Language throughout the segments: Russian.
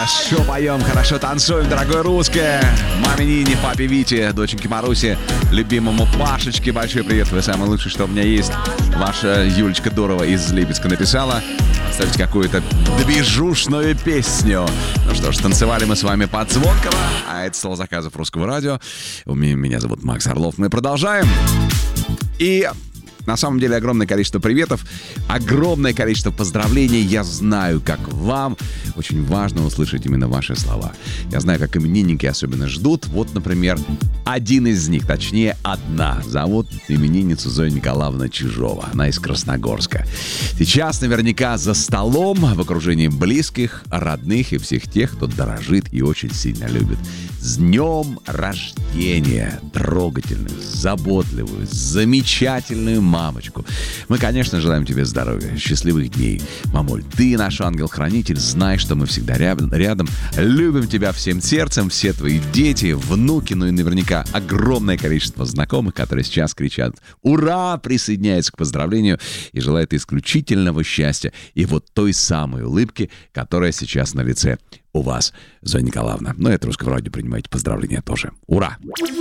Хорошо поем, хорошо танцуем, дорогое русское. Маме Нине, папе Вите, доченьке Марусе, любимому Пашечке большой привет. Вы самый лучший, что у меня есть. Ваша Юлечка Дурова из Липецка написала. Ставьте какую-то движушную песню. Ну что ж, танцевали мы с вами под Звонкого. А это стало заказов Русского радио. Меня зовут Макс Орлов. Мы продолжаем. И... на самом деле огромное количество приветов, огромное количество поздравлений. Я знаю, как вам очень важно услышать именно ваши слова. Я знаю, как именинники особенно ждут. Вот, например, один из них, точнее, одна. Зовут именинницу Зоя Николаевна Чижова. Она из Красногорска. Сейчас наверняка за столом в окружении близких, родных и всех тех, кто дорожит и очень сильно любит. С днем рождения! Трогательную, заботливую, замечательную мамочку. Мы, конечно, желаем тебе здоровья, счастливых дней. Мамуль, ты наш ангел-хранитель. Знай, что мы всегда рядом. Любим тебя всем сердцем, все твои дети, внуки, ну и наверняка огромное количество знакомых, которые сейчас кричат «Ура!», присоединяются к поздравлению и желают исключительного счастья и вот той самой улыбки, которая сейчас на лице у вас, Зоя Николаевна. Ну, это Русское радио, принимайте поздравления тоже. Ура!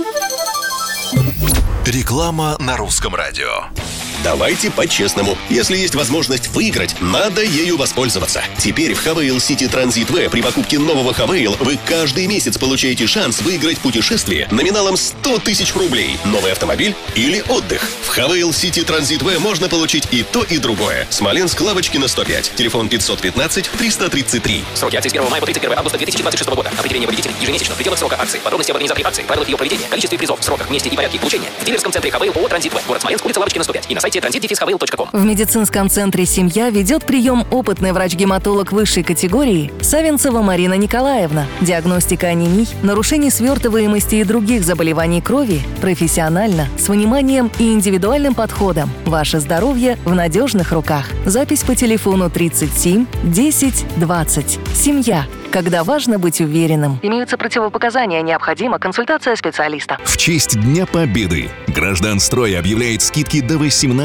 Реклама на Русском радио. Давайте по-честному. Если есть возможность выиграть, надо ею воспользоваться. Теперь в Havail City Transit V при покупке нового Havail вы каждый месяц получаете шанс выиграть путешествие номиналом 100 тысяч рублей, новый автомобиль или отдых. В Havail City Transit V можно получить и то, и другое. Смоленск, Лавочкина, 105. Телефон 515-333. Сроки акции с 1 мая по 31 августа 2026 года. Определение победителей ежемесячно в пределах срока акции. Подробности об организации акции, правилах ее проведения, количестве призов, сроках, месте и порядке их получения в дилерском центре Havail ООО «Транзит В», город Смоленск, улица Лавочкина, 105 и на сайте transit-havail.com. В медицинском центре «Семья» ведет прием опытный врач-гематолог высшей категории Савинцева Марина Николаевна. Диагностика анемий, нарушений свертываемости и других заболеваний крови профессионально, с вниманием и индивидуальным подходом. Ваше здоровье в надежных руках. Запись по телефону 37 10 20. «Семья». Когда важно быть уверенным. Имеются противопоказания, необходима консультация специалиста. В честь Дня Победы Гражданстрой объявляет скидки до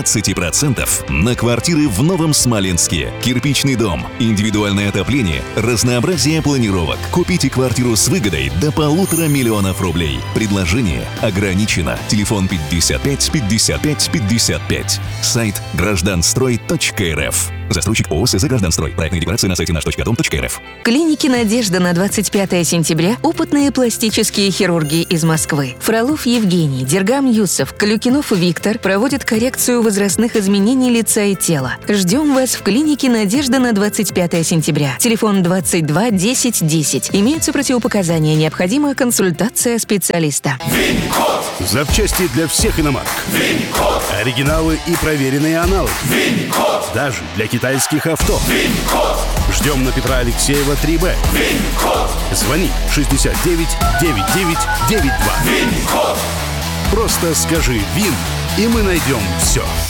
18% на квартиры в Новом Смоленске. Кирпичный дом, индивидуальное отопление, разнообразие планировок. Купите квартиру с выгодой до 1,5 миллиона рублей. Предложение ограничено. Телефон 55 55 55. Сайт гражданстрой.рф. Застройщик ООО «СЗ Гражданстрой». Проектная декларация на сайте наш.дом.рф. Клиники «Надежда» на 25 сентября. Опытные пластические хирурги из Москвы. Фролов Евгений, Дергам Юсов, Клюкинов Виктор проводят коррекцию возрастных изменений лица и тела. Ждем вас в клинике «Надежда» на 25 сентября. Телефон 22 10 10. Имеются противопоказания. Необходима консультация специалиста. ВИН-код. Запчасти для всех иномарок. ВИН-код. Оригиналы и проверенные аналоги. ВИН-код. Даже для китайских авто. ВИН-код. Ждем на Петра Алексеева 3Б. ВИН-код. Звони 69 99 92. ВИН-код. Просто скажи ВИН, и мы найдем все.